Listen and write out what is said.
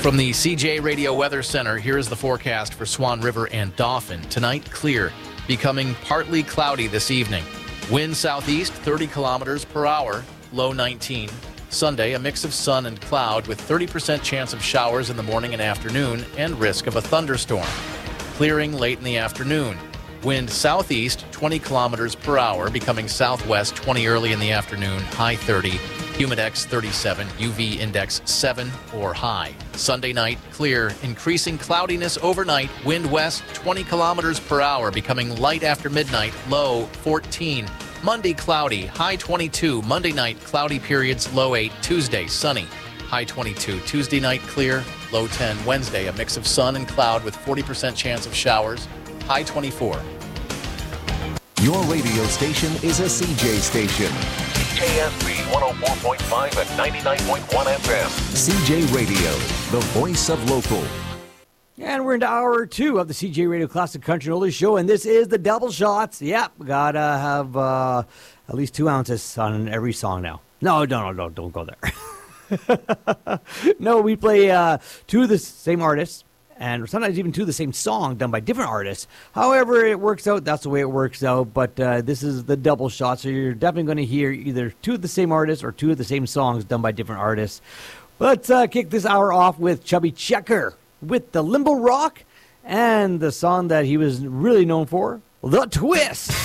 From the CJ Radio Weather Center, here is the forecast for Swan River and Dauphin. Tonight, clear, becoming partly cloudy this evening. Wind southeast, 30 kilometers per hour, low 19. Sunday, a mix of sun and cloud with 30% chance of showers in the morning and afternoon and risk of a thunderstorm. Clearing late in the afternoon. Wind southeast, 20 kilometers per hour, becoming southwest 20 early in the afternoon, high 30. Humidex 37, UV index 7 or high. Sunday night, clear, increasing cloudiness overnight, wind west 20 kilometers per hour, becoming light after midnight, low 14. Monday, cloudy, high 22. Monday night, cloudy periods, low 8. Tuesday, sunny, high 22. Tuesday night, clear, low 10. Wednesday, a mix of sun and cloud with 40% chance of showers, high 24. Your radio station is a CJ station. CJSB 104.5 and 99.1 FM. CJ Radio, the voice of local. And we're into hour 2 of the CJ Radio Classic Country and Oldies Show, and this is the Double Shots. Yep, gotta have at least 2 ounces on every song now. No, don't go there. No, we play 2 of the same artists, and sometimes even 2 of the same song done by different artists. However it works out, that's the way it works out. But this is the double shot, so you're definitely going to hear either 2 of the same artists or 2 of the same songs done by different artists. Let's kick this hour off with Chubby Checker with the Limbo Rock and the song that he was really known for, The Twist.